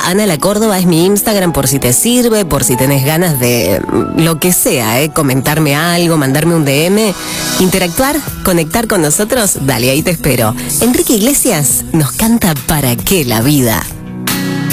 Ana La Córdoba es mi Instagram por si te sirve, por si tenés ganas de lo que sea, comentarme algo, mandarme un DM, interactuar, conectar con nosotros. Dale, ahí te espero. Enrique Iglesias nos canta ¿Para qué la vida?